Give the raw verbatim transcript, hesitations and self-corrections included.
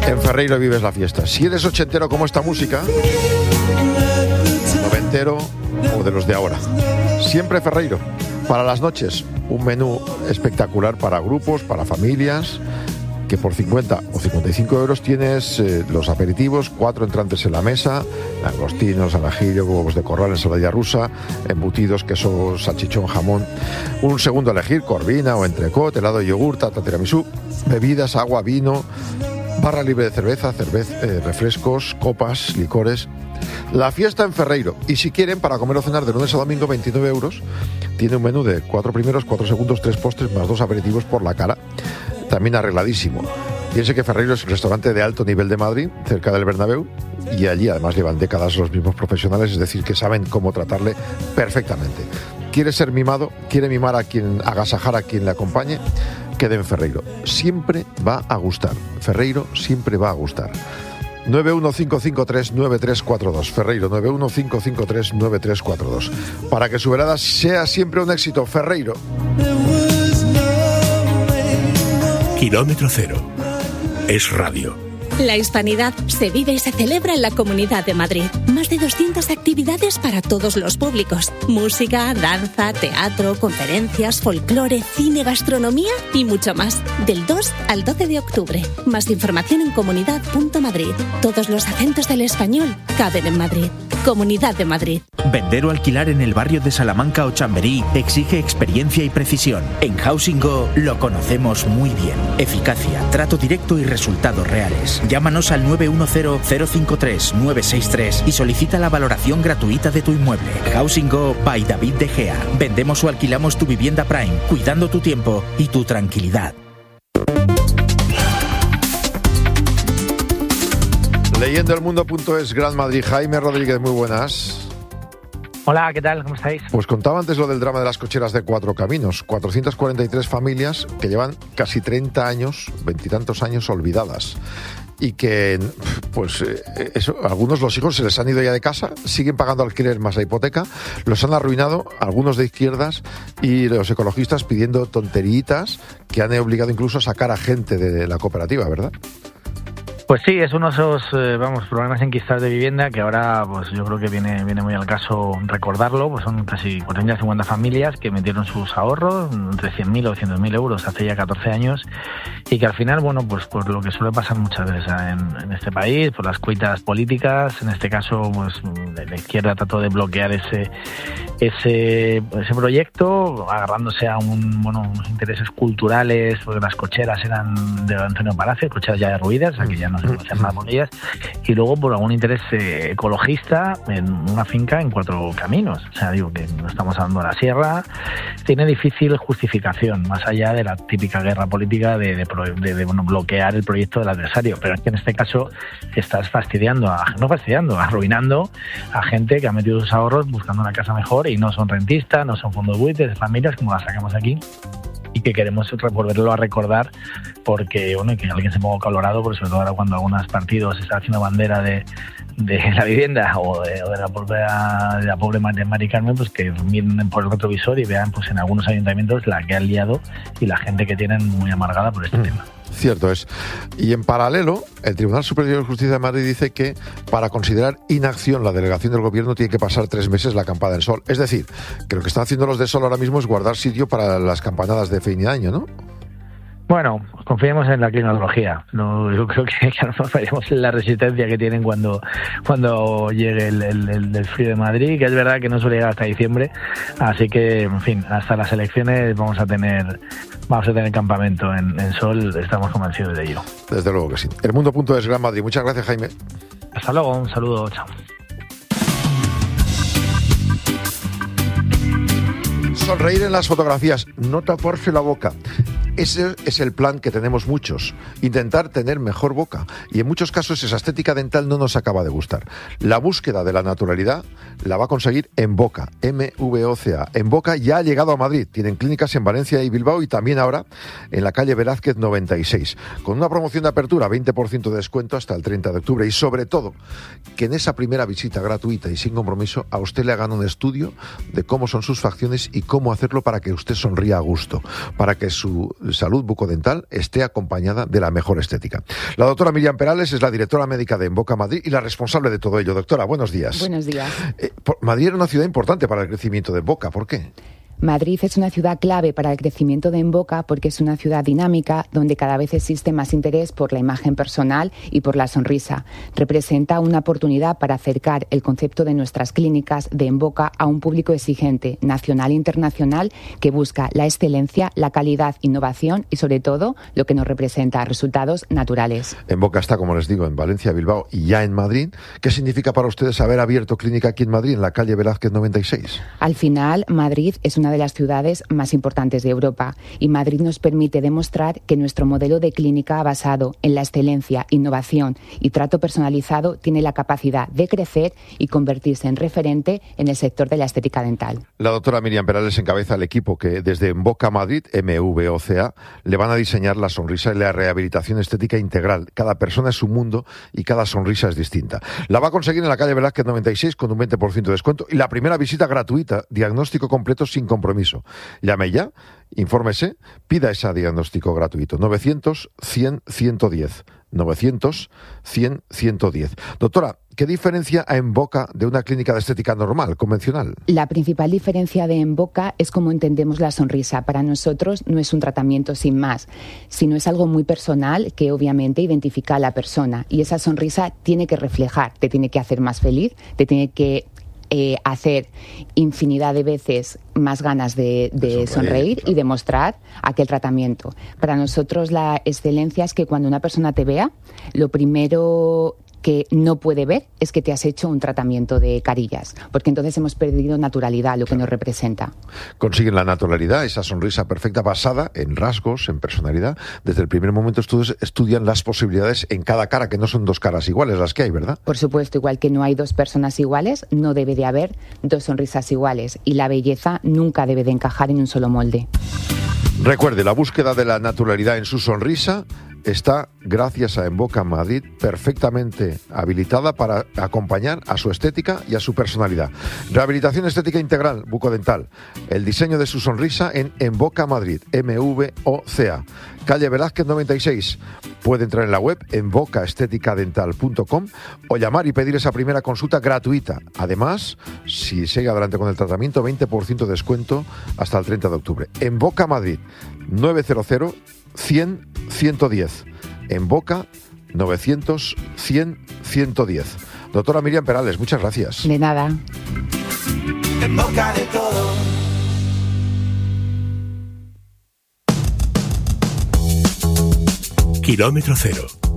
En Ferreiro vives la fiesta. Si eres ochentero como esta música, noventero o de los de ahora, siempre Ferreiro. Para las noches, un menú espectacular para grupos, para familias, que por cincuenta o cincuenta y cinco euros tienes eh, los aperitivos, cuatro entrantes en la mesa, langostinos, al ajillo, huevos de corral, ensalada rusa, embutidos, queso, salchichón, jamón. Un segundo a elegir, corvina o entrecot, helado de yogur, tarta tiramisú, bebidas, agua, vino, barra libre de cerveza, cerveza eh, refrescos, copas, licores. La fiesta en Ferreiro. Y si quieren, para comer o cenar de lunes a domingo, veintinueve euros. Tiene un menú de cuatro primeros, cuatro segundos, tres postres, más dos aperitivos por la cara. También arregladísimo. Piense que Ferreiro es un restaurante de alto nivel de Madrid, cerca del Bernabéu, y allí además llevan décadas los mismos profesionales, es decir, que saben cómo tratarle perfectamente. ¿Quiere ser mimado? ¿Quiere mimar a quien, agasajar a quien le acompañe? Quede en Ferreiro. Siempre va a gustar. Ferreiro siempre va a gustar. nueve uno cinco cinco tres nueve tres cuatro dos. Ferreiro, nueve uno cinco cinco tres nueve tres cuatro dos. Para que su velada sea siempre un éxito. Ferreiro. Kilómetro Cero. Es radio. La hispanidad se vive y se celebra en la Comunidad de Madrid. Más de doscientas actividades para todos los públicos. Música, danza, teatro, conferencias, folclore, cine, gastronomía y mucho más. Del dos al doce de octubre. Más información en comunidad punto madrid. Todos los acentos del español caben en Madrid. Comunidad de Madrid. Vender o alquilar en el barrio de Salamanca o Chamberí exige experiencia y precisión. En Housing Go lo conocemos muy bien. Eficacia, trato directo y resultados reales. Llámanos al nueve uno cero cero cinco tres nueve seis tres y solicita la valoración gratuita de tu inmueble. Housing Go by David De Gea. Vendemos o alquilamos tu vivienda Prime, cuidando tu tiempo y tu tranquilidad. Leyendo el mundo punto es, Gran Madrid. Jaime Rodríguez, muy buenas. Hola, ¿qué tal? ¿Cómo estáis? Pues contaba antes lo del drama de las cocheras de Cuatro Caminos. cuatrocientas cuarenta y tres familias que llevan casi treinta años, veintitantos años olvidadas. Y que, pues, eso, algunos los hijos se les han ido ya de casa, siguen pagando alquiler más la hipoteca, los han arruinado, algunos de izquierdas, y los ecologistas pidiendo tonteritas que han obligado incluso a sacar a gente de la cooperativa, ¿verdad? Pues sí, es uno de esos, eh, vamos, problemas enquistados de vivienda que ahora, pues yo creo que viene viene muy al caso recordarlo. Pues son casi cuatrocientas cincuenta familias que metieron sus ahorros, entre cien mil o doscientos mil euros hace ya catorce años, y que al final, bueno, pues por lo que suele pasar muchas veces en, en este país, por las cuitas políticas, en este caso, pues la izquierda trató de bloquear ese ese ese proyecto, agarrándose a un, bueno, unos intereses culturales, porque las cocheras eran de Antonio Palacio, cocheras ya derruidas, o sea que ya no se puede hacer nada con ellas, y luego por algún interés eh, ecologista en una finca en Cuatro Caminos. O sea, digo que no estamos hablando de la sierra. Tiene difícil justificación, más allá de la típica guerra política de, de, de, de bueno, bloquear el proyecto del adversario. Pero es que en este caso estás fastidiando, a, no fastidiando, arruinando a gente que ha metido sus ahorros buscando una casa mejor y no son rentistas, no son fondos buitres de familias como las sacamos aquí, y que queremos volverlo a recordar porque, bueno, que alguien se ponga colorado, porque sobre todo ahora cuando algunos partidos están haciendo bandera de, de la vivienda o de, o de la pobre de la pobre Mari Carmen, pues que miren por el retrovisor y vean, pues en algunos ayuntamientos la que han liado y la gente que tienen muy amargada por este mm. tema. Cierto es. Y en paralelo, el Tribunal Superior de Justicia de Madrid dice que para considerar inacción la delegación del gobierno tiene que pasar tres meses la campada del Sol. Es decir, que lo que están haciendo los de Sol ahora mismo es guardar sitio para las campanadas de fin de año, ¿no? Bueno, confiemos en la climatología. No, yo creo que, que no veremos la resistencia que tienen cuando cuando llegue el, el, el, el frío de Madrid, que es verdad que no suele llegar hasta diciembre. Así que, en fin, hasta las elecciones vamos a tener vamos a tener campamento en, en Sol, estamos convencidos de ello. Desde luego que sí. El mundo punto es, Gran Madrid. Muchas gracias, Jaime. Hasta luego, un saludo, chao. Sonreír en las fotografías, no taparse la boca. Ese es el plan que tenemos muchos, intentar tener mejor boca, y en muchos casos esa estética dental no nos acaba de gustar. La búsqueda de la naturalidad la va a conseguir En Boca, M V O C A. En Boca ya ha llegado a Madrid, tienen clínicas en Valencia y Bilbao y también ahora en la calle Velázquez noventa y seis, con una promoción de apertura, veinte por ciento de descuento hasta el treinta de octubre, y sobre todo, que en esa primera visita gratuita y sin compromiso a usted le hagan un estudio de cómo son sus facciones y cómo hacerlo para que usted sonría a gusto, para que su salud bucodental esté acompañada de la mejor estética. La doctora Miriam Perales es la directora médica de Emboca Madrid y la responsable de todo ello. Doctora, buenos días. Buenos días. Eh, Madrid era una ciudad importante para el crecimiento de Emboca. ¿Por qué? Madrid es una ciudad clave para el crecimiento de Emboca porque es una ciudad dinámica donde cada vez existe más interés por la imagen personal y por la sonrisa. Representa una oportunidad para acercar el concepto de nuestras clínicas de Emboca a un público exigente, nacional e internacional, que busca la excelencia, la calidad, innovación y, sobre todo, lo que nos representa, resultados naturales. Emboca está, como les digo, en Valencia, Bilbao y ya en Madrid. ¿Qué significa para ustedes haber abierto clínica aquí en Madrid, en la calle Velázquez noventa y seis? Al final, Madrid es una de las ciudades más importantes de Europa y Madrid nos permite demostrar que nuestro modelo de clínica basado en la excelencia, innovación y trato personalizado tiene la capacidad de crecer y convertirse en referente en el sector de la estética dental. La doctora Miriam Perales encabeza el equipo que desde Emboca Madrid, M V O C A, le van a diseñar la sonrisa y la rehabilitación estética integral. Cada persona es un mundo y cada sonrisa es distinta. La va a conseguir en la calle Velázquez noventa y seis con un veinte por ciento de descuento y la primera visita gratuita, diagnóstico completo sin compromiso. Llame ya, infórmese, pida ese diagnóstico gratuito. novecientos, cien, ciento diez. novecientos, cien, ciento diez. Doctora, ¿qué diferencia a Emboca de una clínica de estética normal, convencional? La principal diferencia de Emboca es cómo entendemos la sonrisa. Para nosotros no es un tratamiento sin más, sino es algo muy personal que obviamente identifica a la persona. Y esa sonrisa tiene que reflejar, te tiene que hacer más feliz, te tiene que Eh, hacer infinidad de veces más ganas de, de, de sonreír, sonreír claro. Y demostrar aquel tratamiento. Para nosotros la excelencia es que cuando una persona te vea, lo primero que no puede ver es que te has hecho un tratamiento de carillas, porque entonces hemos perdido naturalidad, lo que claro. nos representa. Consiguen la naturalidad, esa sonrisa perfecta basada en rasgos, en personalidad. Desde el primer momento ustedes estudian las posibilidades en cada cara, que no son dos caras iguales las que hay, ¿verdad? Por supuesto, igual que no hay dos personas iguales, no debe de haber dos sonrisas iguales y la belleza nunca debe de encajar en un solo molde. Recuerde, la búsqueda de la naturalidad en su sonrisa está, gracias a Emboca Madrid, perfectamente habilitada para acompañar a su estética y a su personalidad. Rehabilitación estética integral bucodental. El diseño de su sonrisa en Emboca Madrid, M V O C A. Calle Velázquez noventa y seis. Puede entrar en la web emboca estética dental punto com o llamar y pedir esa primera consulta gratuita. Además, si sigue adelante con el tratamiento, veinte por ciento de descuento hasta el treinta de octubre. Emboca Madrid, novecientos, cien, ciento diez. Emboca, novecientos, cien, ciento diez. Doctora Miriam Perales, muchas gracias. De nada. En boca de todo. Kilómetro cero.